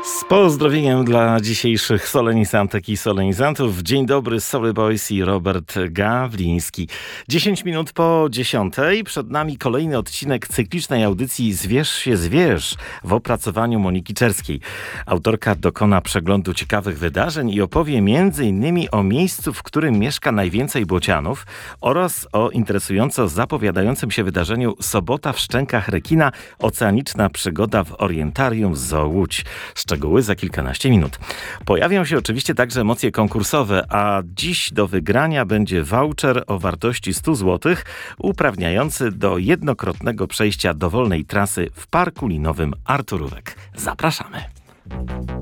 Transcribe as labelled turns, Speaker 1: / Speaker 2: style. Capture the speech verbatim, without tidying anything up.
Speaker 1: Z pozdrowieniem dla dzisiejszych solenisantek i solenizantów. Dzień dobry, Soul Boys i Robert Gawliński. dziesięć minut po dziesiątej. Przed nami kolejny odcinek cyklicznej audycji Zwierz się zwierz w opracowaniu Moniki Czerskiej. Autorka dokona przeglądu ciekawych wydarzeń i opowie między innymi o miejscu, w którym mieszka najwięcej bocianów oraz o interesująco zapowiadającym się wydarzeniu Sobota w Szczękach Rekina. Oceaniczna przygoda w Orientarium Zoo Łódź. Szczegóły za kilkanaście minut. Pojawią się oczywiście także emocje konkursowe, a dziś do wygrania będzie voucher o wartości sto złotych uprawniający do jednokrotnego przejścia dowolnej trasy w Parku Linowym Arturówek. Zapraszamy.